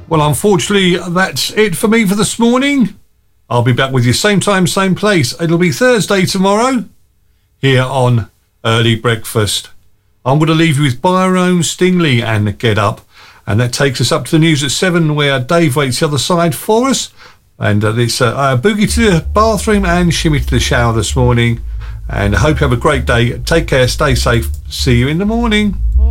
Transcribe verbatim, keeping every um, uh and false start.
Well, unfortunately, that's it for me for this morning. I'll be back with you same time, same place. It'll be Thursday tomorrow here on Early Breakfast. I'm going to leave you with Byron Stingley and Get Up. And that takes us up to the news at seven, where Dave waits the other side for us. And uh, it's uh, uh, boogie to the bathroom and shimmy to the shower this morning. And I hope you have a great day. Take care, stay safe. See you in the morning.